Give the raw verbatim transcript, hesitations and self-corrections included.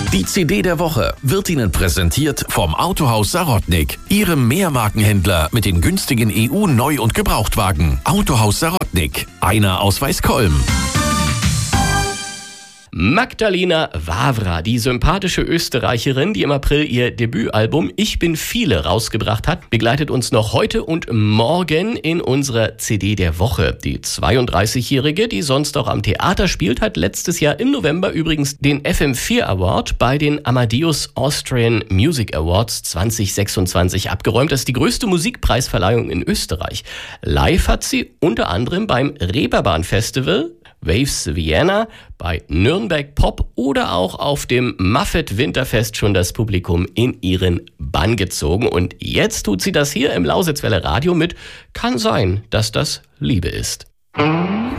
Die C D der Woche wird Ihnen präsentiert vom Autohaus Sarotnik, Ihrem Mehrmarkenhändler mit den günstigen E U-Neu- und Gebrauchtwagen. Autohaus Sarotnik, einer aus Weißkolm. Magdalena Wawra, die sympathische Österreicherin, die im April ihr Debütalbum Ich bin viele rausgebracht hat, begleitet uns noch heute und morgen in unserer C D der Woche. Die zweiunddreißigjährige, die sonst auch am Theater spielt, hat letztes Jahr im November übrigens den F M vier Award bei den Amadeus Austrian Music Awards zwanzig sechsundzwanzig abgeräumt. Das ist die größte Musikpreisverleihung in Österreich. Live hat sie unter anderem beim Reeperbahn Festival, Waves Vienna, bei Nürnberg Pop oder auch auf dem Muffet Winterfest schon das Publikum in ihren Bann gezogen. Und jetzt tut sie das hier im Lausitzwelle Radio mit Kann sein, dass das Liebe ist.